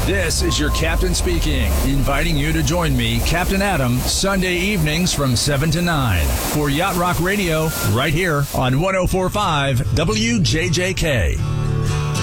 This is your captain speaking, inviting you to join me, Captain Adam, Sunday evenings from 7 to 9 for Yacht Rock Radio, right here on 104.5 WJJK.